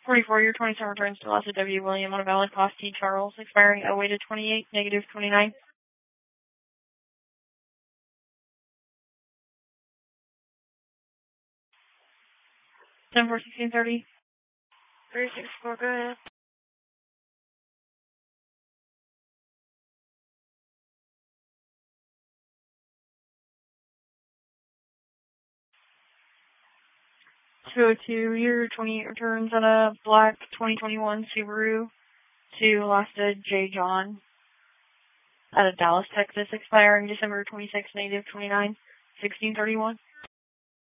44, year 27 returns to loss of W. William on a valid cost T. Charles, expiring 08/28, -29. 10/4/1630. 364, go ahead. (202) year 28 returns on a black 2021 Subaru to Lasta J. John out of Dallas, Texas, expiring December 26, -29, 1631.